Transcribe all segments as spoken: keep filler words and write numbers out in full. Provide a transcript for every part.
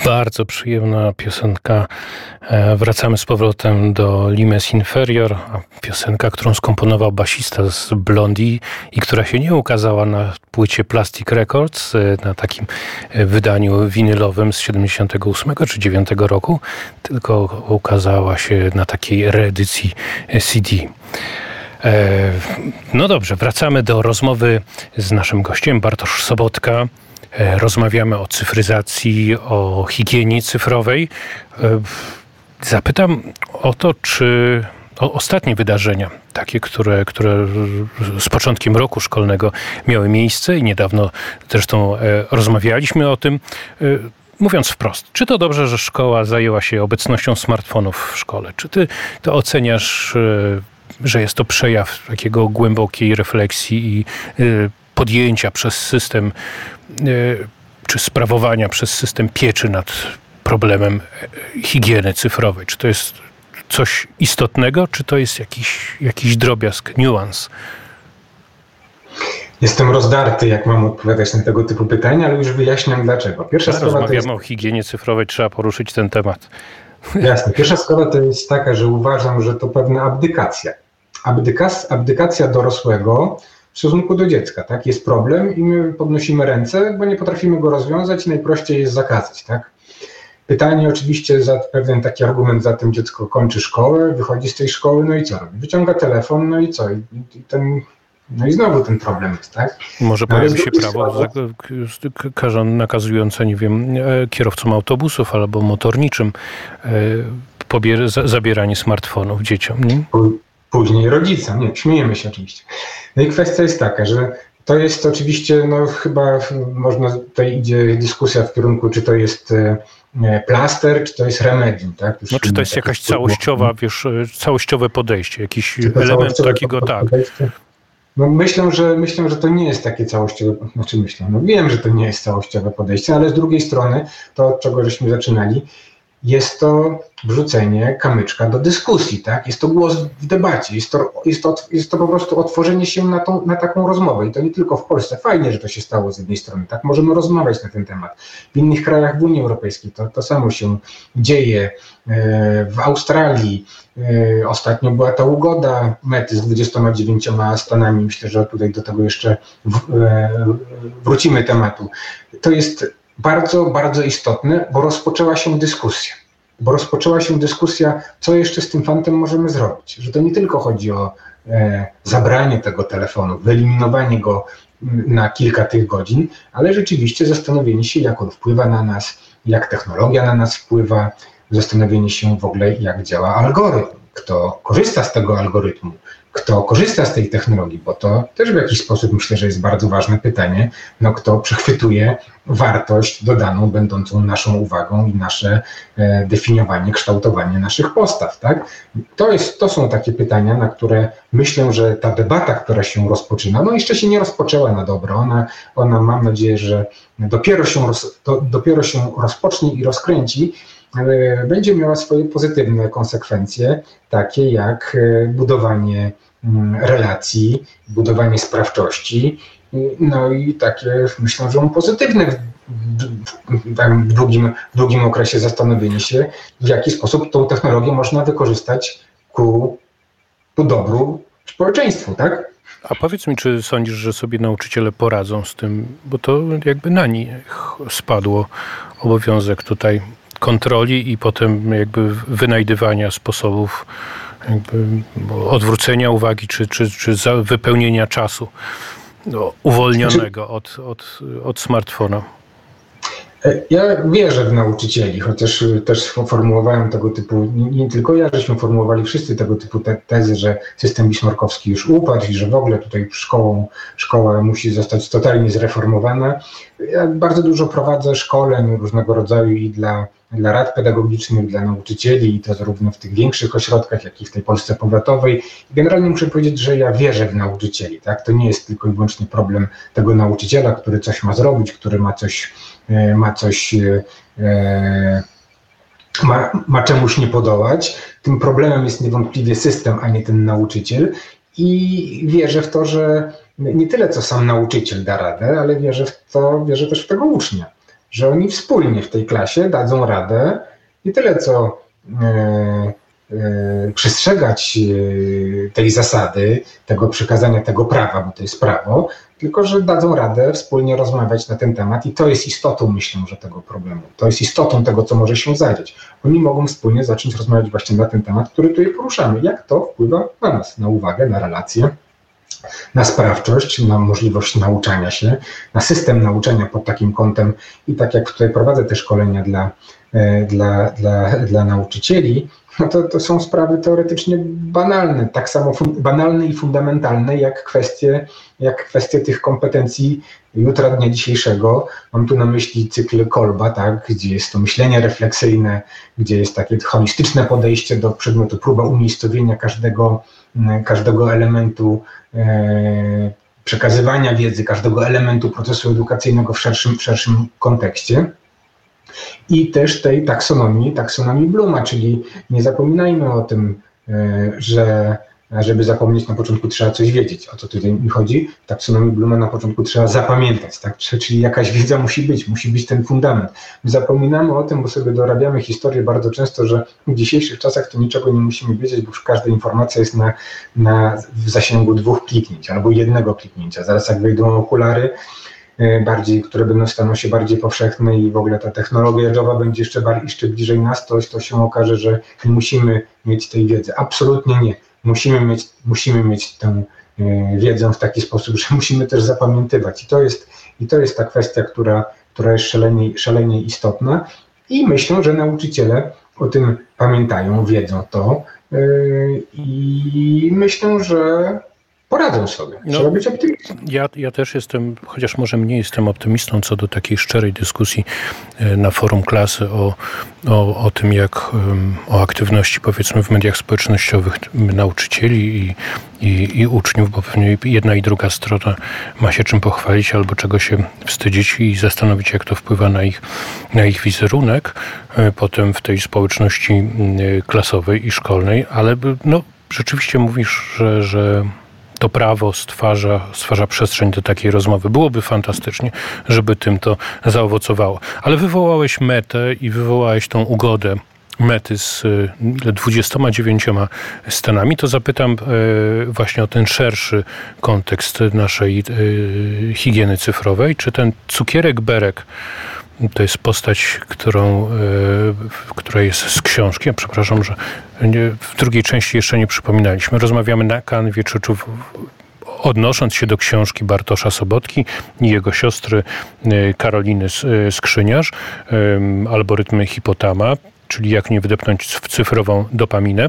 Bardzo przyjemna piosenka. Wracamy z powrotem do Limes Inferior, piosenka, którą skomponował basista z Blondie i która się nie ukazała na płycie Plastic Records, na takim wydaniu winylowym z siedemdziesiątego ósmego czy dziewiątego roku, tylko ukazała się na takiej reedycji C D. No dobrze, wracamy do rozmowy z naszym gościem, Bartosz Sobotka. Rozmawiamy o cyfryzacji, o higienie cyfrowej. Zapytam o to, czy o ostatnie wydarzenia, takie, które, które z początkiem roku szkolnego miały miejsce i niedawno zresztą rozmawialiśmy o tym, mówiąc wprost, czy to dobrze, że szkoła zajęła się obecnością smartfonów w szkole? Czy ty to oceniasz, że jest to przejaw takiego głębokiej refleksji i podjęcia przez system, czy sprawowania przez system pieczy nad problemem higieny cyfrowej? Czy to jest coś istotnego, czy to jest jakiś, jakiś drobiazg, niuans? Jestem rozdarty, jak mam odpowiadać na tego typu pytania, ale już wyjaśniam dlaczego. Pierwsza Teraz sprawa rozmawiamy to jest... o higienie cyfrowej, trzeba poruszyć ten temat. Jasne. Pierwsza sprawa to jest taka, że uważam, że to pewna abdykacja. Abdykas, abdykacja dorosłego w stosunku do dziecka, tak? Jest problem i my podnosimy ręce, bo nie potrafimy go rozwiązać i najprościej jest zakazać, tak? Pytanie oczywiście, za pewien taki argument za tym, dziecko kończy szkołę, wychodzi z tej szkoły, no i co robi? Wyciąga telefon, no i co? I, i ten, no i znowu ten problem jest, tak? Może pojawi się prawo nakazujące, nie wiem, kierowcom autobusów albo motorniczym pobier- zabieranie smartfonów dzieciom, nie? Później rodzicom, nie, śmiejemy się oczywiście. No i kwestia jest taka, że to jest oczywiście, no chyba można, tutaj idzie dyskusja w kierunku, czy to jest plaster, czy to jest remedium, tak? Już no czy to jest jakaś całościowa, wiesz, całościowe podejście, jakiś element takiego, tak. No myślę, że myślę, że to nie jest takie całościowe, znaczy myślę, no wiem, że to nie jest całościowe podejście, ale z drugiej strony, to od czego żeśmy zaczynali, jest to wrzucenie kamyczka do dyskusji, tak? Jest to głos w debacie, jest to, jest to, jest to po prostu otworzenie się na, tą, na taką rozmowę i to nie tylko w Polsce. Fajnie, że to się stało z jednej strony, tak? Możemy rozmawiać na ten temat. W innych krajach w Unii Europejskiej to, to samo się dzieje. W Australii ostatnio była ta ugoda Mety z dwudziestoma dziewięcioma Stanami. Myślę, że tutaj do tego jeszcze wrócimy tematu. To jest bardzo, bardzo istotne, bo rozpoczęła się dyskusja. Bo rozpoczęła się dyskusja, co jeszcze z tym fantem możemy zrobić. Że to nie tylko chodzi o e, zabranie tego telefonu, wyeliminowanie go na kilka tych godzin, ale rzeczywiście zastanowienie się, jak on wpływa na nas, jak technologia na nas wpływa, zastanowienie się w ogóle, jak działa algorytm, kto korzysta z tego algorytmu, kto korzysta z tej technologii, bo to też w jakiś sposób myślę, że jest bardzo ważne pytanie, no kto przechwytuje wartość dodaną, będącą naszą uwagą i nasze e, definiowanie, kształtowanie naszych postaw, tak? To jest, to są takie pytania, na które myślę, że ta debata, która się rozpoczyna, no jeszcze się nie rozpoczęła na dobre, ona, ona mam nadzieję, że dopiero się, roz, to, dopiero się rozpocznie i rozkręci, będzie miała swoje pozytywne konsekwencje, takie jak budowanie relacji, budowanie sprawczości, no i takie, myślę, że pozytywne w, w, w, długim, w długim okresie zastanowienie się, w jaki sposób tą technologię można wykorzystać ku, ku dobru społeczeństwu, tak? A powiedz mi, czy sądzisz, że sobie nauczyciele poradzą z tym, bo to jakby na nich spadło obowiązek tutaj kontroli i potem jakby wynajdywania sposobów jakby odwrócenia uwagi czy, czy, czy wypełnienia czasu no, uwolnionego od, od, od smartfona. Ja wierzę w nauczycieli, chociaż też formułowałem tego typu, nie, nie tylko ja, żeśmy formułowali wszyscy tego typu te, tezy, że system bismarckowski już upadł i że w ogóle tutaj szkołą, szkoła musi zostać totalnie zreformowana. Ja bardzo dużo prowadzę szkoleń różnego rodzaju i dla, dla rad pedagogicznych, dla nauczycieli i to zarówno w tych większych ośrodkach, jak i w tej Polsce powiatowej. I generalnie muszę powiedzieć, że ja wierzę w nauczycieli, tak? To nie jest tylko i wyłącznie problem tego nauczyciela, który coś ma zrobić, który ma coś ma coś, ma, ma czemuś nie podołać. Tym problemem jest niewątpliwie system, a nie ten nauczyciel i wierzę w to, że nie tyle co sam nauczyciel da radę, ale wierzę w to, wierzę też w tego ucznia, że oni wspólnie w tej klasie dadzą radę nie tyle co e, e, przestrzegać e, tej zasady, tego przekazania tego prawa, bo to jest prawo, tylko że dadzą radę wspólnie rozmawiać na ten temat i to jest istotą, myślę, że tego problemu. To jest istotą tego, co może się zadziać. Oni mogą wspólnie zacząć rozmawiać właśnie na ten temat, który tutaj poruszamy. Jak to wpływa na nas, na uwagę, na relacje, na sprawczość, na możliwość nauczania się, na system nauczania pod takim kątem i tak jak tutaj prowadzę te szkolenia dla, dla, dla, dla nauczycieli, no to, to są sprawy teoretycznie banalne, tak samo fun, banalne i fundamentalne jak kwestie, jak kwestie tych kompetencji jutra, dnia dzisiejszego. Mam tu na myśli cykl Kolba, tak, gdzie jest to myślenie refleksyjne, gdzie jest takie holistyczne podejście do przedmiotu, próba umiejscowienia każdego, każdego elementu e, przekazywania wiedzy, każdego elementu procesu edukacyjnego w szerszym, w szerszym kontekście. I też tej taksonomii, taksonomii Blooma, czyli nie zapominajmy o tym, że żeby zapomnieć, na początku trzeba coś wiedzieć. O co tutaj mi chodzi? W taksonomii Blooma na początku trzeba zapamiętać, tak? Czyli jakaś wiedza musi być, musi być ten fundament. My zapominamy o tym, bo sobie dorabiamy historię bardzo często, że w dzisiejszych czasach to niczego nie musimy wiedzieć, bo już każda informacja jest na, na, w zasięgu dwóch kliknięć albo jednego kliknięcia. Zaraz jak wejdą okulary, bardziej, które będą staną się bardziej powszechne i w ogóle ta technologia joba będzie jeszcze, bardziej, jeszcze bliżej nas, to, to się okaże, że nie musimy mieć tej wiedzy. Absolutnie nie. Musimy mieć, musimy mieć tę wiedzę w taki sposób, że musimy też zapamiętywać. I to jest, i to jest ta kwestia, która, która jest szalenie, szalenie istotna i myślę, że nauczyciele o tym pamiętają, wiedzą to i myślę, że poradzą sobie. Trzeba no, być optymistą. Ja, ja też jestem, chociaż może mniej jestem optymistą co do takiej szczerej dyskusji na forum klasy o, o, o tym, jak o aktywności powiedzmy w mediach społecznościowych nauczycieli i, i, i uczniów, bo pewnie jedna i druga strona ma się czym pochwalić albo czego się wstydzić i zastanowić, jak to wpływa na ich, na ich wizerunek potem w tej społeczności klasowej i szkolnej, ale no, rzeczywiście mówisz, że, że to prawo stwarza, stwarza przestrzeń do takiej rozmowy. Byłoby fantastycznie, żeby tym to zaowocowało. Ale wywołałeś metę i wywołałeś tą ugodę mety z dwudziestoma dziewięcioma stanami, to zapytam właśnie o ten szerszy kontekst naszej higieny cyfrowej. Czy ten cukierek Berek to jest postać, którą, która jest z książki. Ja przepraszam, że w drugiej części jeszcze nie przypominaliśmy. Rozmawiamy na kanwie, czy, czy odnosząc się do książki Bartosza Sobotki i jego siostry Karoliny Skrzyniarz, Algorytmy hipotama, czyli jak nie wdepnąć w cyfrową dopaminę.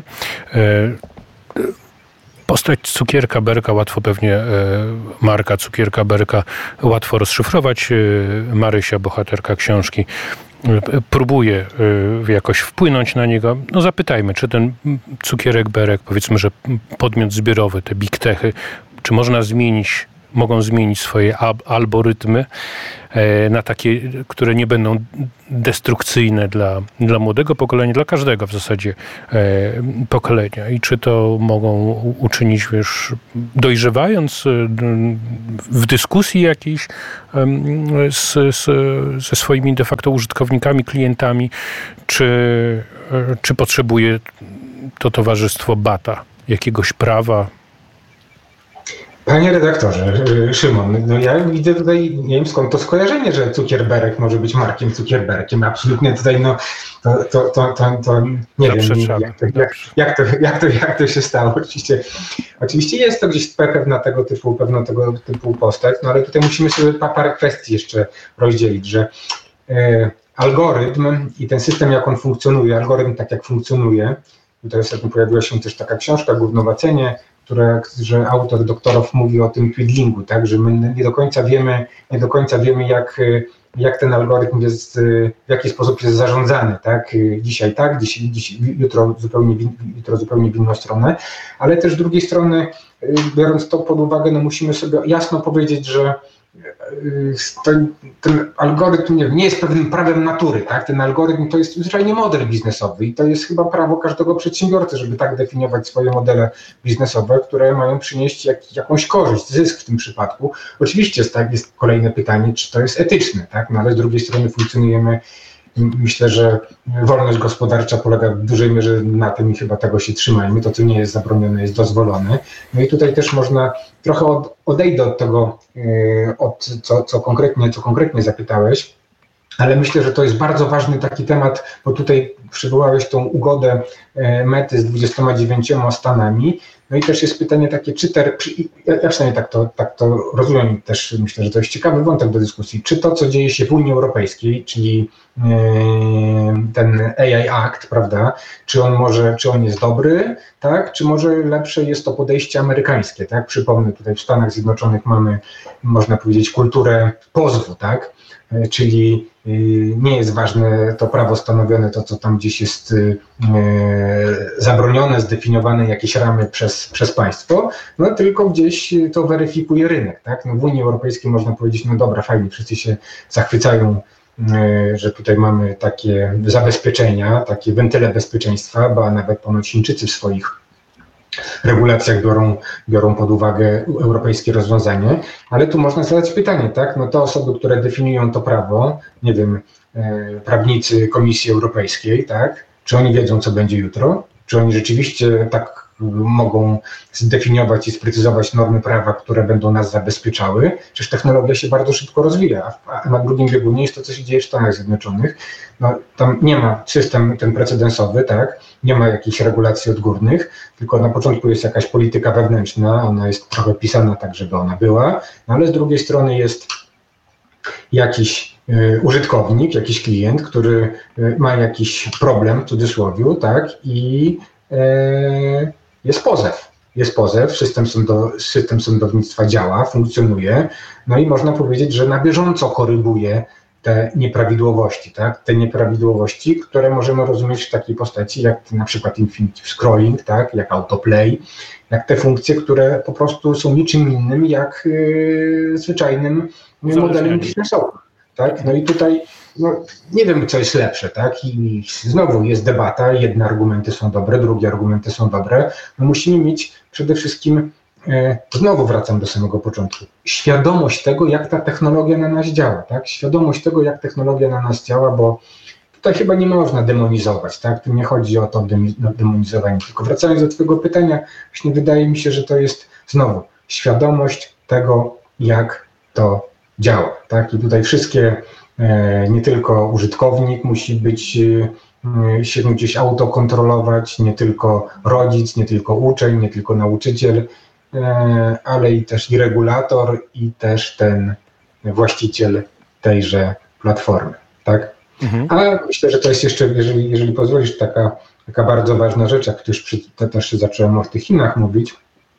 Postać cukierka Berka, łatwo pewnie marka cukierka Berka łatwo rozszyfrować. Marysia, bohaterka książki, próbuje jakoś wpłynąć na niego. No zapytajmy, czy ten cukierek Berek, powiedzmy, że podmiot zbiorowy, te big techy, czy można zmienić, mogą zmienić swoje algorytmy na takie, które nie będą destrukcyjne dla, dla młodego pokolenia, dla każdego w zasadzie pokolenia. I czy to mogą uczynić, wiesz, dojrzewając w dyskusji jakiejś z, z, ze swoimi de facto użytkownikami, klientami, czy, czy potrzebuje to towarzystwo bata, jakiegoś prawa? Panie redaktorze, Szymon, no ja widzę tutaj, nie wiem skąd to skojarzenie, że Cukierberek może być Markiem Cukierberkiem. Absolutnie tutaj, no, to, to, to, to, to nie wiem, jak to, jak, jak, to, jak, to, jak to się stało. Oczywiście, oczywiście jest to gdzieś pewna tego typu, pewna tego typu postać, no ale tutaj musimy sobie parę kwestii jeszcze rozdzielić, że e, algorytm i ten system, jak on funkcjonuje, algorytm tak jak funkcjonuje, tutaj ostatnio pojawiła się też taka książka Gównowacenie, które, że autor Doktorow mówi o tym twiddlingu, tak, że my nie do końca wiemy, nie do końca wiemy, jak, jak ten algorytm jest, w jaki sposób jest zarządzany, tak, dzisiaj tak, dziś, dziś, jutro, zupełnie, jutro zupełnie w inną stronę, ale też z drugiej strony, biorąc to pod uwagę, no musimy sobie jasno powiedzieć, że ten, ten algorytm nie, nie jest pewnym prawem natury, tak? Ten algorytm to jest zwyczajnie model biznesowy i to jest chyba prawo każdego przedsiębiorcy, żeby tak definiować swoje modele biznesowe, które mają przynieść jak, jakąś korzyść, zysk w tym przypadku. Oczywiście jest, tak, jest kolejne pytanie, czy to jest etyczne, tak? No ale z drugiej strony funkcjonujemy. Myślę, że wolność gospodarcza polega w dużej mierze na tym i chyba tego się trzymajmy. To, co nie jest zabronione, jest dozwolone. No i tutaj też można, trochę od, odejdę od tego, od co, co, konkretnie, co konkretnie zapytałeś, ale myślę, że to jest bardzo ważny taki temat, bo tutaj przywołałeś tą ugodę Mety z dwudziestoma dziewięcioma Stanami. No i też jest pytanie takie, czy te, ja przynajmniej tak to, tak to rozumiem, też myślę, że to jest ciekawy wątek do dyskusji, czy to, co dzieje się w Unii Europejskiej, czyli ten A I Act, prawda, czy on może, czy on jest dobry, tak, czy może lepsze jest to podejście amerykańskie, tak, przypomnę, tutaj w Stanach Zjednoczonych mamy, można powiedzieć, kulturę pozwu, tak, czyli nie jest ważne to prawo stanowione, to co tam gdzieś jest zabronione, zdefiniowane jakieś ramy przez, przez państwo, no tylko gdzieś to weryfikuje rynek, tak? No w Unii Europejskiej można powiedzieć, no dobra, fajnie, wszyscy się zachwycają, że tutaj mamy takie zabezpieczenia, takie wentyle bezpieczeństwa, bo nawet ponoć Chińczycy w swoich regulacjach biorą, biorą pod uwagę europejskie rozwiązanie, ale tu można zadać pytanie, tak? No te osoby, które definiują to prawo, nie wiem, prawnicy Komisji Europejskiej, tak? Czy oni wiedzą, co będzie jutro? Czy oni rzeczywiście tak mogą zdefiniować i sprecyzować normy prawa, które będą nas zabezpieczały? Przecież technologia się bardzo szybko rozwija, a na drugim biegunie jest to, co się dzieje w Stanach Zjednoczonych. No, tam nie ma system ten precedensowy, tak? Nie ma jakichś regulacji odgórnych, tylko na początku jest jakaś polityka wewnętrzna, ona jest trochę pisana tak, żeby ona była, no ale z drugiej strony jest jakiś y, użytkownik, jakiś klient, który y, ma jakiś problem, w cudzysłowie, tak? I y, jest pozew. Jest pozew, system, sądo, system sądownictwa działa, funkcjonuje, no i można powiedzieć, że na bieżąco koryguje te nieprawidłowości, tak? Te nieprawidłowości, które możemy rozumieć w takiej postaci, jak na przykład infinitive scrolling, tak? Jak autoplay, jak te funkcje, które po prostu są niczym innym jak yy, zwyczajnym modelem biznesowym, tak? No i tutaj no, nie wiem, co jest lepsze, tak? I znowu jest debata, jedne argumenty są dobre, drugie argumenty są dobre. No musimy mieć przede wszystkim, e, znowu wracam do samego początku, świadomość tego, jak ta technologia na nas działa, tak? Świadomość tego, jak technologia na nas działa, bo tutaj chyba nie można demonizować, tak? Tu nie chodzi o to demonizowanie, tylko wracając do twojego pytania, właśnie wydaje mi się, że to jest znowu świadomość tego, jak to działa, tak? I tutaj wszystkie, nie tylko użytkownik musi być, się gdzieś autokontrolować, nie tylko rodzic, nie tylko uczeń, nie tylko nauczyciel, ale i też i regulator, i też ten właściciel tejże platformy, tak? Mhm. A myślę, że to jest jeszcze, jeżeli, jeżeli pozwolisz, taka, taka bardzo ważna rzecz, jak już przy, to też zacząłem o tych Chinach mówić,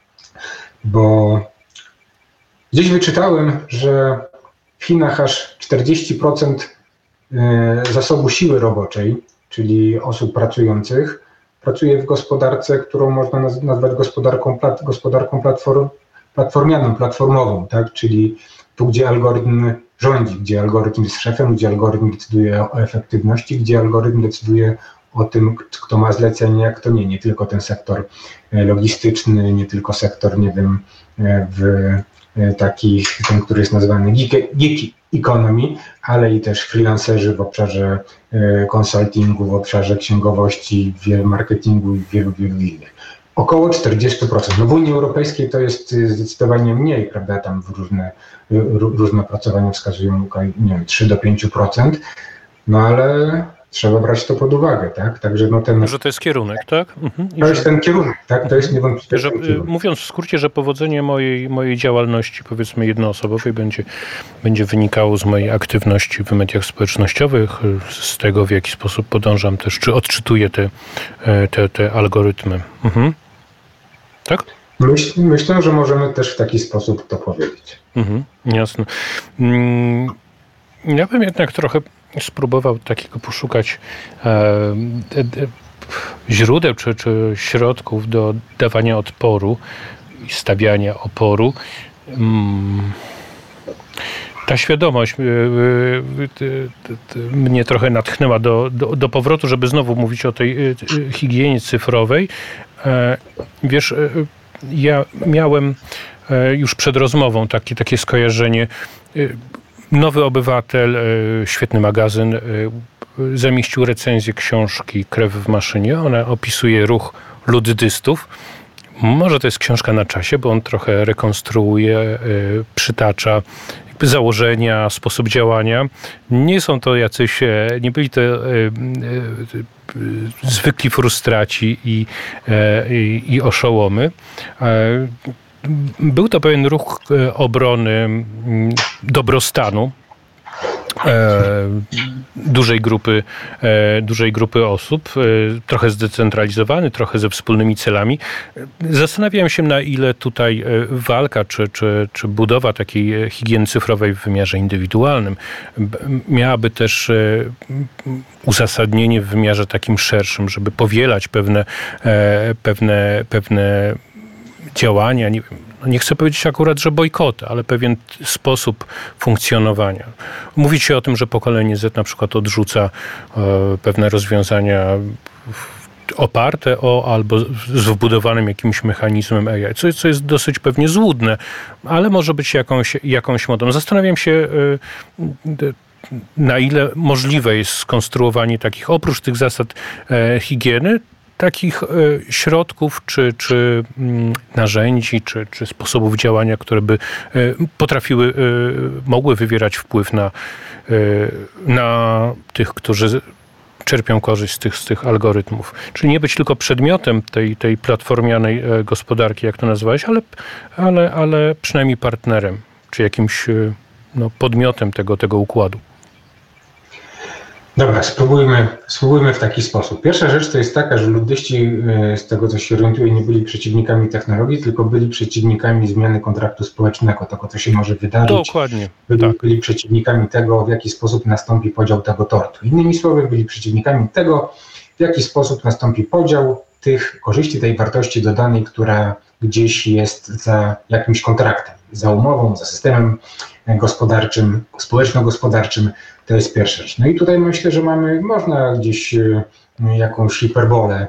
bo gdzieś wyczytałem, że w Chinach aż czterdzieści procent zasobu siły roboczej, czyli osób pracujących, pracuje w gospodarce, którą można nazwać gospodarką, gospodarką platform, platformianą, platformową, tak? Czyli tu, gdzie algorytm rządzi, gdzie algorytm jest szefem, gdzie algorytm decyduje o efektywności, gdzie algorytm decyduje o tym, kto ma zlecenie, a kto nie. Nie tylko ten sektor logistyczny, nie tylko sektor, nie wiem, w takich, ten, który jest nazywany gig economy, ale i też freelancerzy w obszarze konsultingu, w obszarze księgowości, marketingu i wielu, wielu innych. Około czterdzieści procent. No w Unii Europejskiej to jest zdecydowanie mniej, prawda, tam różne, różne opracowania wskazują, nie wiem, trzy do pięciu procent, no ale trzeba brać to pod uwagę, tak? Także no ten... Że to jest kierunek, tak? Mhm. To jest ten kierunek, tak? To jest niewątpliwie że, ten kierunek. Mówiąc w skrócie, że powodzenie mojej, mojej działalności, powiedzmy jednoosobowej, będzie, będzie wynikało z mojej aktywności w mediach społecznościowych, z tego, w jaki sposób podążam też, czy odczytuję te, te, te algorytmy. Mhm. Tak? Myśl, myślę, że możemy też w taki sposób to powiedzieć. Mhm, jasne. Ja bym jednak trochę spróbował takiego poszukać e, e, źródeł czy, czy środków do dawania odporu i stawiania oporu. Hmm. Ta świadomość y, y, y, y, mnie trochę natchnęła do, do, do powrotu, żeby znowu mówić o tej y, y, higienie cyfrowej. E, wiesz, y, ja miałem y, już przed rozmową takie, takie skojarzenie. Y, Nowy Obywatel, y, świetny magazyn, y, zamieścił recenzję książki Krew w maszynie. Ona opisuje ruch luddystów. Może to jest książka na czasie, bo on trochę rekonstruuje, y, przytacza założenia, sposób działania. Nie są to jacyś, nie byli to y, y, y, zwykli frustraci i, y, i oszołomy. Y, był to pewien ruch obrony dobrostanu E, dużej grupy, e, dużej grupy osób, e, trochę zdecentralizowany, trochę ze wspólnymi celami. Zastanawiam się, na ile tutaj walka czy, czy, czy budowa takiej higieny cyfrowej w wymiarze indywidualnym miałaby też uzasadnienie w wymiarze takim szerszym, żeby powielać pewne, pewne, pewne działania, nie wiem, nie chcę powiedzieć akurat, że bojkoty, ale pewien sposób funkcjonowania. Mówi się o tym, że pokolenie Z na przykład odrzuca e, pewne rozwiązania oparte o albo z wbudowanym jakimś mechanizmem A I, co, co jest dosyć pewnie złudne, ale może być jakąś, jakąś modą. Zastanawiam się, e, na ile możliwe jest skonstruowanie takich, oprócz tych zasad e, higieny, takich e, środków, czy, czy m, narzędzi, czy, czy sposobów działania, które by e, potrafiły, e, mogły wywierać wpływ na, e, na tych, którzy czerpią korzyść z tych, z tych algorytmów. Czyli nie być tylko przedmiotem tej, tej platformianej e, gospodarki, jak to nazwałeś, ale, ale, ale przynajmniej partnerem, czy jakimś e, no, podmiotem tego, tego układu. Dobra, spróbujmy, spróbujmy w taki sposób. Pierwsza rzecz to jest taka, że luddyści, z tego co się orientuję, nie byli przeciwnikami technologii, tylko byli przeciwnikami zmiany kontraktu społecznego, tego co się może wydarzyć. Dokładnie. Byli, tak. byli przeciwnikami tego, w jaki sposób nastąpi podział tego tortu. Innymi słowy, byli przeciwnikami tego, w jaki sposób nastąpi podział tych korzyści, tej wartości dodanej, która gdzieś jest za jakimś kontraktem, za umową, za systemem gospodarczym, społeczno-gospodarczym. To jest pierwsza rzecz. No i tutaj myślę, że mamy, można gdzieś jakąś hiperbolę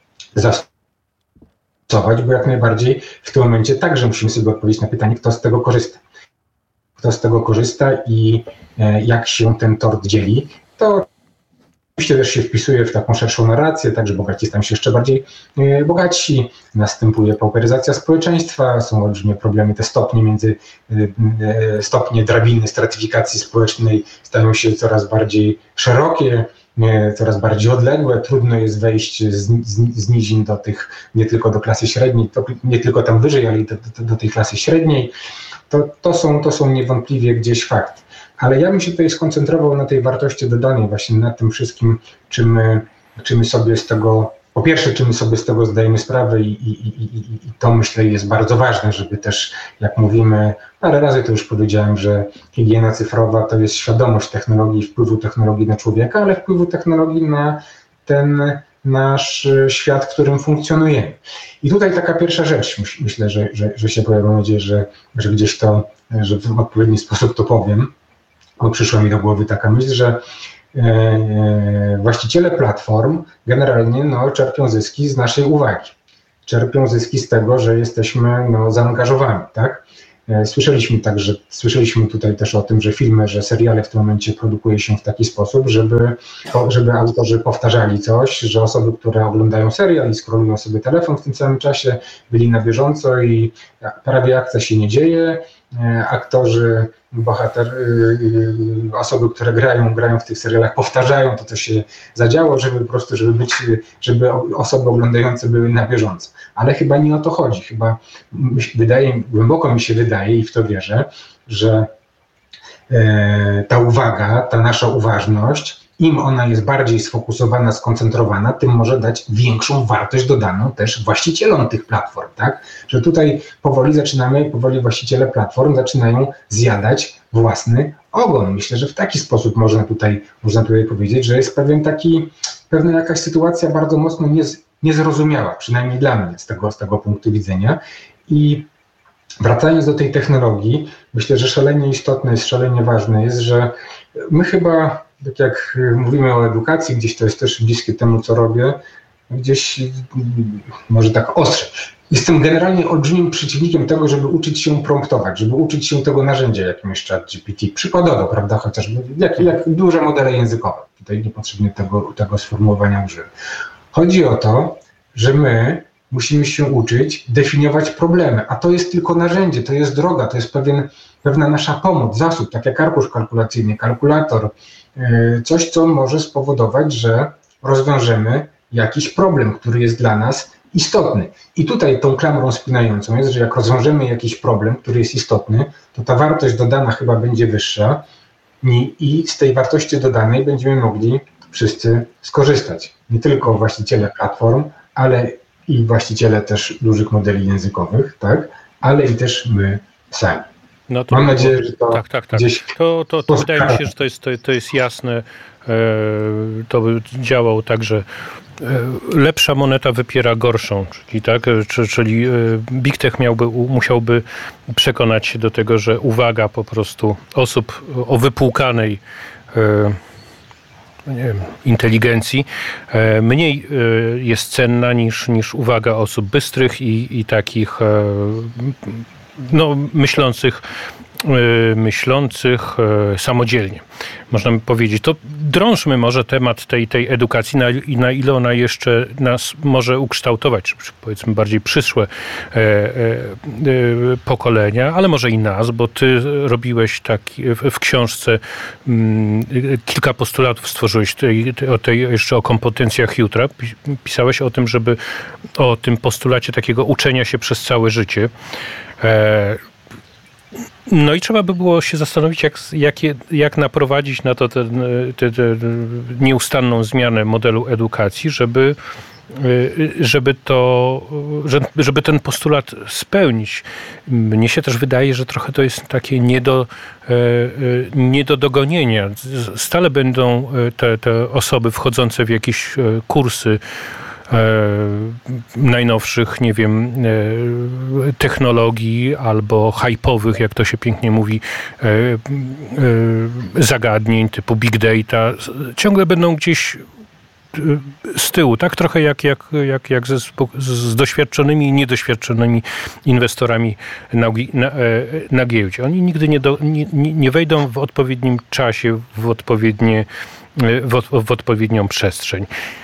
zastosować, bo jak najbardziej w tym momencie także musimy sobie odpowiedzieć na pytanie, kto z tego korzysta. Kto z tego korzysta i jak się ten tort dzieli. To oczywiście też się wpisuje w taką szerszą narrację, także bogaci stają się jeszcze bardziej bogatsi, następuje pauperyzacja społeczeństwa, są olbrzymie problemy, te stopnie między, stopnie drabiny stratyfikacji społecznej stają się coraz bardziej szerokie, coraz bardziej odległe, trudno jest wejść z, z, z nizin do tych, nie tylko do klasy średniej, to, nie tylko tam wyżej, ale i do, do, do tej klasy średniej. To, to, są, to są niewątpliwie gdzieś fakty. Ale ja bym się tutaj skoncentrował na tej wartości dodanej, właśnie na tym wszystkim, czy my, czy my sobie z tego, po pierwsze, czy my sobie z tego zdajemy sprawę i, i, i, i to myślę jest bardzo ważne, żeby też, jak mówimy, parę razy to już powiedziałem, że higiena cyfrowa to jest świadomość technologii, wpływu technologii na człowieka, ale wpływu technologii na ten nasz świat, w którym funkcjonujemy. I tutaj taka pierwsza rzecz, myślę, że, że, że się pojawi, mam nadzieję, że, że gdzieś to, że w odpowiedni sposób to powiem, bo przyszła mi do głowy taka myśl, że e, właściciele platform generalnie no, czerpią zyski z naszej uwagi. Czerpią zyski z tego, że jesteśmy no, zaangażowani, tak? E, słyszeliśmy także, słyszeliśmy tutaj też o tym, że filmy, że seriale w tym momencie produkuje się w taki sposób, żeby, żeby autorzy powtarzali coś, że osoby, które oglądają serial i scrollują sobie telefon w tym samym czasie, byli na bieżąco i prawie akcja się nie dzieje. Aktorzy, bohater, osoby, które grają, grają w tych serialach, powtarzają to, co się zadziało, żeby po prostu, żeby być, żeby osoby oglądające były na bieżąco. Ale chyba nie o to chodzi. Chyba wydaje, głęboko mi się wydaje i w to wierzę, że ta uwaga, ta nasza uważność, im ona jest bardziej sfokusowana, skoncentrowana, tym może dać większą wartość dodaną też właścicielom tych platform, tak? Że tutaj powoli zaczynamy, powoli właściciele platform zaczynają zjadać własny ogon. Myślę, że w taki sposób można tutaj, można tutaj powiedzieć, że jest pewien taki, pewna jakaś sytuacja bardzo mocno niez, niezrozumiała, przynajmniej dla mnie z tego, z tego punktu widzenia. I wracając do tej technologii, myślę, że szalenie istotne jest, szalenie ważne jest, że my chyba, tak jak mówimy o edukacji, gdzieś to jest też bliskie temu, co robię, gdzieś może tak ostrzec. Jestem generalnie olbrzymim przeciwnikiem tego, żeby uczyć się promptować, żeby uczyć się tego narzędzia, jakim jest ChatGPT. Przykładowo, prawda, chociażby jak, jak duże modele językowe. Tutaj niepotrzebnie tego, tego sformułowania użyłem. Chodzi o to, że my musimy się uczyć definiować problemy, a to jest tylko narzędzie, to jest droga, to jest pewien, pewna nasza pomoc, zasób, tak jak arkusz kalkulacyjny, kalkulator, yy, coś, co może spowodować, że rozwiążemy jakiś problem, który jest dla nas istotny. I tutaj tą klamrą spinającą jest, że jak rozwiążemy jakiś problem, który jest istotny, to ta wartość dodana chyba będzie wyższa i, i z tej wartości dodanej będziemy mogli wszyscy skorzystać. Nie tylko właściciele platform, ale i właściciele też dużych modeli językowych, tak, ale i też my sami. No to, Mam nadzieję, że to tak, tak, tak. gdzieś... To, to, to wydaje mi się, że to jest, to, to jest jasne. To by działało tak, że lepsza moneta wypiera gorszą, czyli tak, czyli Big Tech miałby, musiałby przekonać się do tego, że uwaga po prostu osób o wypłukanej nie wiem, inteligencji mniej jest cenna niż, niż uwaga osób bystrych i, i takich no, myślących myślących samodzielnie, można by powiedzieć. To drążmy może temat tej, tej edukacji, na, na ile ona jeszcze nas może ukształtować, czy powiedzmy bardziej przyszłe e, e, pokolenia, ale może i nas, bo ty robiłeś taki, w, w książce m, kilka postulatów stworzyłeś tej, o tej, jeszcze o kompetencjach jutra. Pisałeś o tym, żeby o tym postulacie takiego uczenia się przez całe życie. E, No i trzeba by było się zastanowić, jak, jak, jak naprowadzić na to tę nieustanną zmianę modelu edukacji, żeby, żeby, to, żeby ten postulat spełnić. Mnie się też wydaje, że trochę to jest takie nie do, nie do dogonienia. Stale będą te, te osoby wchodzące w jakieś kursy najnowszych, nie wiem, technologii albo hype'owych, jak to się pięknie mówi, zagadnień typu big data, ciągle będą gdzieś z tyłu, tak trochę jak, jak, jak, jak ze, z doświadczonymi i niedoświadczonymi inwestorami na, na, na giełdzie. Oni nigdy nie, do, nie, nie wejdą w odpowiednim czasie, w, odpowiednie, w, w odpowiednią przestrzeń.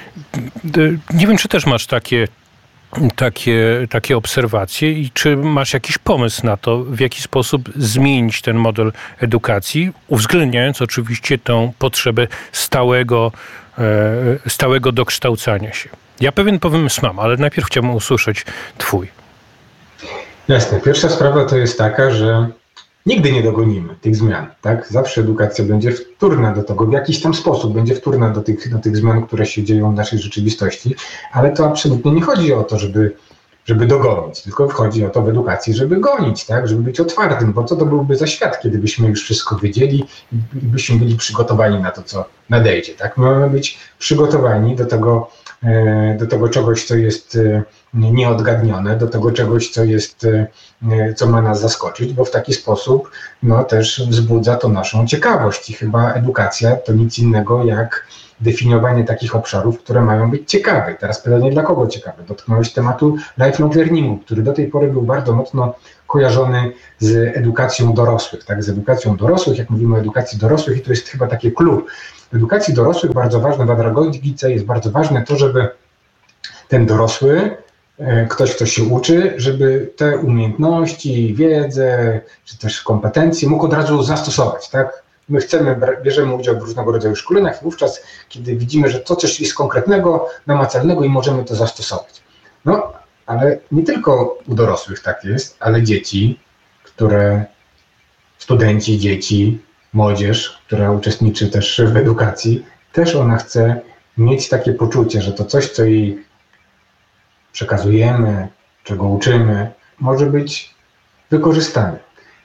Nie wiem, czy też masz takie, takie, takie obserwacje i czy masz jakiś pomysł na to, w jaki sposób zmienić ten model edukacji, uwzględniając oczywiście tą potrzebę stałego, stałego dokształcania się. Ja pewien pomysł mam, ale najpierw chciałbym usłyszeć twój. Jasne. Pierwsza sprawa to jest taka, że nigdy nie dogonimy tych zmian, tak? Zawsze edukacja będzie wtórna do tego, w jakiś tam sposób będzie wtórna do tych, do tych zmian, które się dzieją w naszej rzeczywistości, ale to absolutnie nie chodzi o to, żeby, żeby dogonić, tylko chodzi o to w edukacji, żeby gonić, tak? Żeby być otwartym, bo co to byłby za świat, kiedybyśmy już wszystko wiedzieli i byśmy byli przygotowani na to, co nadejdzie, tak? My mamy być przygotowani do tego, do tego czegoś, co jest nieodgadnione, do tego czegoś, co jest, co ma nas zaskoczyć, bo w taki sposób no, też wzbudza to naszą ciekawość i chyba edukacja to nic innego jak definiowanie takich obszarów, które mają być ciekawe. Teraz pytanie, dla kogo ciekawe? Dotknąłeś tematu lifelong learningu, który do tej pory był bardzo mocno kojarzony z edukacją dorosłych, tak? Z edukacją dorosłych, jak mówimy o edukacji dorosłych i to jest chyba takie clue. W edukacji dorosłych bardzo ważne w andragogice jest bardzo ważne to, żeby ten dorosły, ktoś, kto się uczy, żeby te umiejętności, wiedzę, czy też kompetencje mógł od razu zastosować, tak? My chcemy, bierzemy udział w różnego rodzaju szkoleniach, wówczas, kiedy widzimy, że to coś jest konkretnego, namacalnego i możemy to zastosować. No, ale nie tylko u dorosłych tak jest, ale dzieci, które, studenci, dzieci, młodzież, która uczestniczy też w edukacji, też ona chce mieć takie poczucie, że to coś, co jej przekazujemy, czego uczymy, może być wykorzystane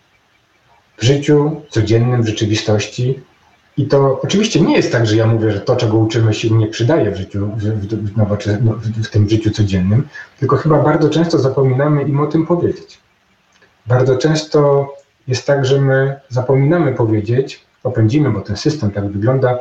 w życiu codziennym, w rzeczywistości. I to oczywiście nie jest tak, że ja mówię, że to, czego uczymy, się nie przydaje w życiu, w, w, w, w tym życiu codziennym, tylko chyba bardzo często zapominamy im o tym powiedzieć. bardzo często jest tak, że my zapominamy powiedzieć, popędzimy, bo ten system tak wygląda,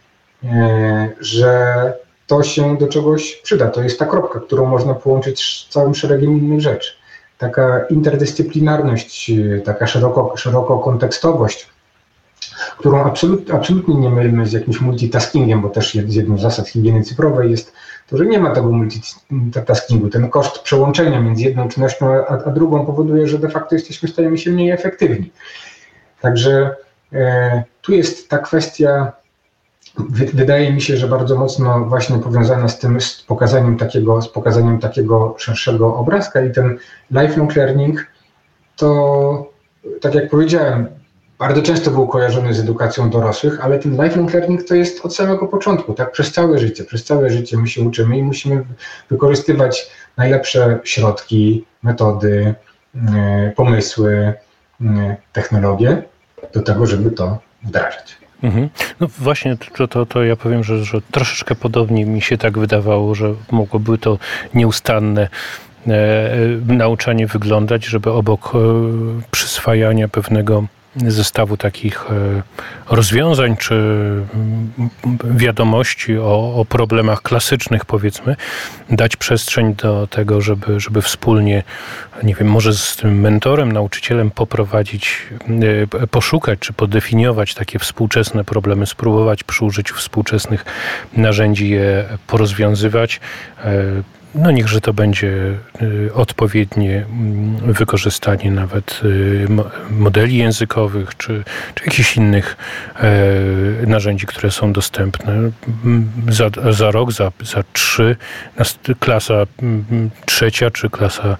że to się do czegoś przyda. To jest ta kropka, którą można połączyć z całym szeregiem innych rzeczy. Taka interdyscyplinarność, taka szeroko, szeroko kontekstowość, którą absolut, absolutnie nie mylmy z jakimś multitaskingiem, bo też z jedną z zasad higieny cyfrowej jest to, że nie ma tego multitaskingu. Ten koszt przełączenia między jedną czynnością a, a drugą powoduje, że de facto jesteśmy, stajemy się mniej efektywni. Także e, tu jest ta kwestia, wy, wydaje mi się, że bardzo mocno właśnie powiązana z tym, z pokazaniem takiego, z pokazaniem takiego szerszego obrazka i ten lifelong learning to, tak jak powiedziałem, bardzo często był kojarzony z edukacją dorosłych, ale ten lifelong learning to jest od samego początku, tak? Przez całe życie. Przez całe życie my się uczymy i musimy wykorzystywać najlepsze środki, metody, pomysły, technologie do tego, żeby to wdrażać. Mhm. No właśnie, to, to, to ja powiem, że, że troszeczkę podobnie mi się tak wydawało, że mogłoby to nieustanne e, nauczanie wyglądać, żeby obok e, przyswajania pewnego zestawu takich rozwiązań czy wiadomości o, o problemach klasycznych, powiedzmy, dać przestrzeń do tego, żeby, żeby wspólnie, nie wiem, może z tym mentorem, nauczycielem poprowadzić, poszukać czy podefiniować takie współczesne problemy, spróbować przy użyciu współczesnych narzędzi je porozwiązywać. No niechże to będzie odpowiednie wykorzystanie nawet modeli językowych, czy, czy jakichś innych narzędzi, które są dostępne. Za, za rok, za, za trzy, klasa trzecia czy klasa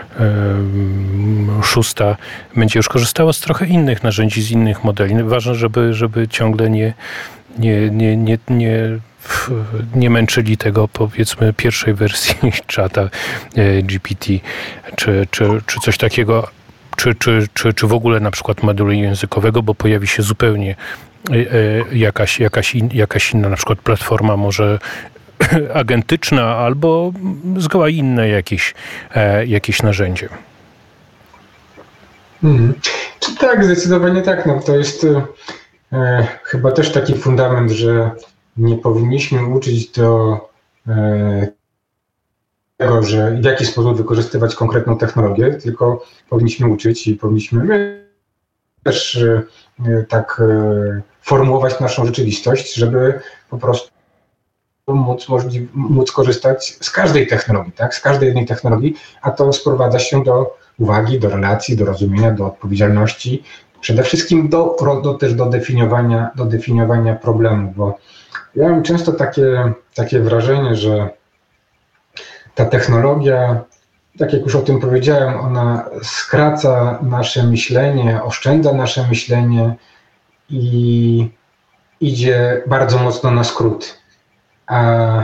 szósta będzie już korzystała z trochę innych narzędzi, z innych modeli. Ważne, żeby, żeby ciągle nie, nie, nie, nie, nie nie męczyli tego, powiedzmy, pierwszej wersji czata G P T, czy, czy, czy coś takiego, czy, czy, czy, czy w ogóle na przykład modelu językowego, bo pojawi się zupełnie jakaś, jakaś, in, jakaś inna, na przykład platforma może agentyczna, albo zgoła inne jakieś, jakieś narzędzie. Hmm. Tak, zdecydowanie tak. No, to jest e, chyba też taki fundament, że nie powinniśmy uczyć do e, tego, że w jaki sposób wykorzystywać konkretną technologię, tylko powinniśmy uczyć i powinniśmy my też e, tak e, formułować naszą rzeczywistość, żeby po prostu móc, możliw, móc korzystać z każdej technologii, tak? Z każdej jednej technologii, a to sprowadza się do uwagi, do relacji, do rozumienia, do odpowiedzialności, przede wszystkim do, do, też do definiowania, do definiowania problemu, bo ja mam często takie, takie wrażenie, że ta technologia, tak jak już o tym powiedziałem, ona skraca nasze myślenie, oszczędza nasze myślenie i idzie bardzo mocno na skróty. A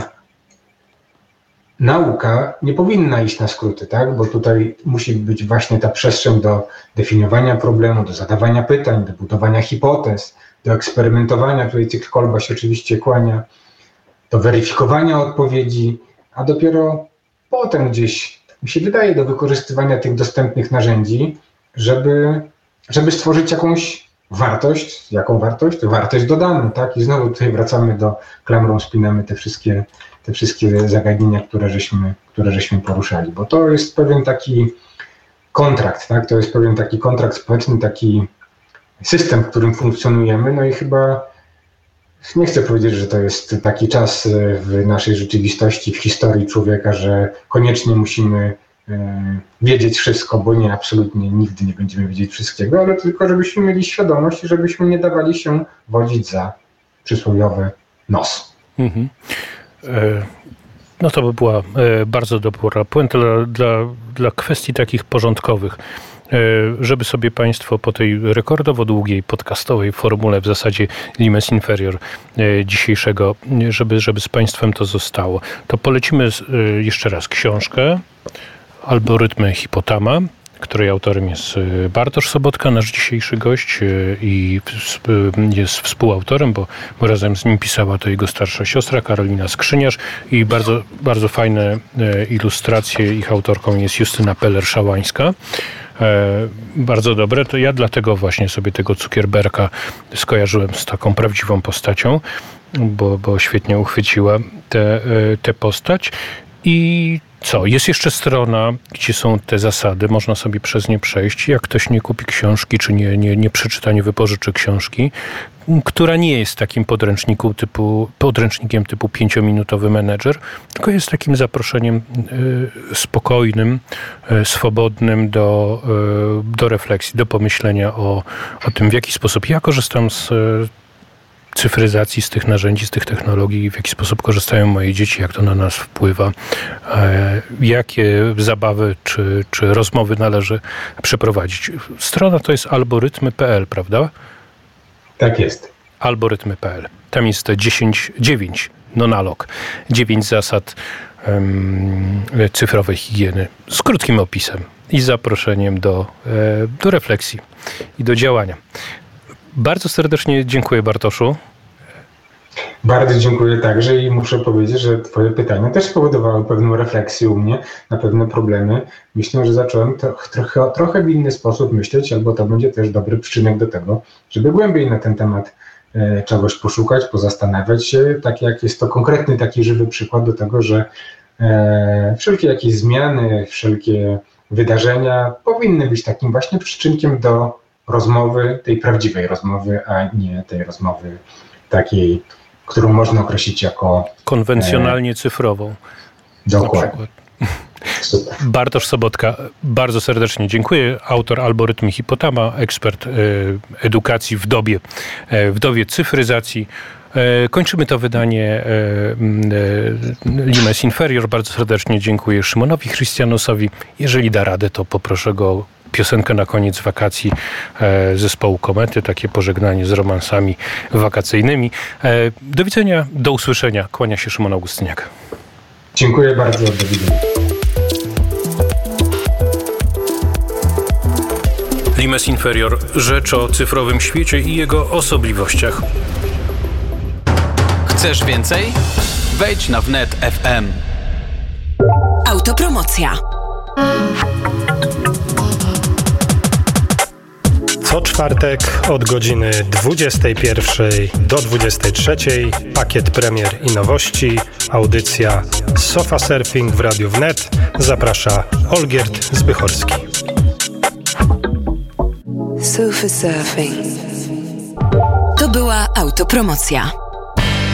nauka nie powinna iść na skróty, tak? Bo tutaj musi być właśnie ta przestrzeń do definiowania problemu, do zadawania pytań, do budowania hipotez, do eksperymentowania, tutaj cykl Kolba się oczywiście kłania, do weryfikowania odpowiedzi, a dopiero potem gdzieś, mi się wydaje, do wykorzystywania tych dostępnych narzędzi, żeby, żeby stworzyć jakąś wartość. Jaką wartość? To wartość dodaną, tak? I znowu tutaj wracamy do klamrą, spinamy te wszystkie, te wszystkie zagadnienia, które żeśmy, które żeśmy poruszali, bo to jest pewien taki kontrakt, tak? To jest pewien taki kontrakt społeczny, taki system, w którym funkcjonujemy, no i chyba nie chcę powiedzieć, że to jest taki czas w naszej rzeczywistości, w historii człowieka, że koniecznie musimy wiedzieć wszystko, bo nie, absolutnie nigdy nie będziemy wiedzieć wszystkiego, ale tylko żebyśmy mieli świadomość i żebyśmy nie dawali się wodzić za przysłowiowy nos. Mhm. No to by była bardzo dobra puenta dla, dla, dla kwestii takich porządkowych. Żeby sobie Państwo po tej rekordowo długiej podcastowej formule, w zasadzie limes inferior dzisiejszego, żeby, żeby z Państwem to zostało, to polecimy jeszcze raz książkę Algorytmy Hipotama, której autorem jest Bartosz Sobotka, nasz dzisiejszy gość, i jest współautorem, bo razem z nim pisała to jego starsza siostra Karolina Skrzyniarz, i bardzo, bardzo fajne ilustracje. Ich autorką jest Justyna Peller-Szałańska. bardzo dobre. To ja dlatego właśnie sobie tego Zuckerberga skojarzyłem z taką prawdziwą postacią, bo, bo świetnie uchwyciła tę postać. I co? Jest jeszcze strona, gdzie są te zasady, można sobie przez nie przejść. Jak ktoś nie kupi książki, czy nie, nie, nie przeczyta, nie wypożyczy książki, która nie jest takim podręcznikiem typu, podręcznikiem typu pięciominutowy menedżer, tylko jest takim zaproszeniem y, spokojnym, y, swobodnym do, y, do refleksji, do pomyślenia o, o tym, w jaki sposób ja korzystam z y, cyfryzacji, z tych narzędzi, z tych technologii, w jaki sposób korzystają moje dzieci, jak to na nas wpływa, e, jakie zabawy czy, czy rozmowy należy przeprowadzić. Strona to jest algorytmy kropka p l, prawda? Tak jest. algorytmy kropka p l. Tam jest dziesięć, dziewięć, non-analog, dziewięć zasad um, cyfrowej higieny z krótkim opisem i zaproszeniem do, e, do refleksji i do działania. Bardzo serdecznie dziękuję, Bartoszu. Bardzo dziękuję także i muszę powiedzieć, że twoje pytania też spowodowały pewną refleksję u mnie na pewne problemy. Myślę, że zacząłem to, trochę, trochę w inny sposób myśleć, albo to będzie też dobry przyczynek do tego, żeby głębiej na ten temat e, czegoś poszukać, pozastanawiać się, tak jak jest to konkretny taki żywy przykład do tego, że e, wszelkie jakieś zmiany, wszelkie wydarzenia powinny być takim właśnie przyczynkiem do rozmowy, tej prawdziwej rozmowy, a nie tej rozmowy takiej, którą można określić jako konwencjonalnie e, cyfrową. Dokładnie. Super. Bartosz Sobotka, bardzo serdecznie dziękuję. Autor Algorytmy Hipotama, ekspert e, edukacji w dobie, e, w dobie cyfryzacji. E, kończymy to wydanie e, e, Limes Inferior. Bardzo serdecznie dziękuję Szymonowi Chrystianosowi. Jeżeli da radę, to poproszę go piosenkę na koniec wakacji e, zespołu Komety, takie pożegnanie z romansami wakacyjnymi. E, do widzenia, do usłyszenia. Kłania się Szymon Augustyniak. Dziękuję bardzo. Do widzenia. Limes Inferior. Rzecz o cyfrowym świecie i jego osobliwościach. Chcesz więcej? Wejdź na wnet kropka f m. Autopromocja. Co czwartek od godziny dwudziestej pierwszej do dwudziestej trzeciej pakiet premier i nowości, audycja Sofa Surfing w Radiu Wnet. Zaprasza Olgierd Zbychorski. Sofa Surfing. To była autopromocja.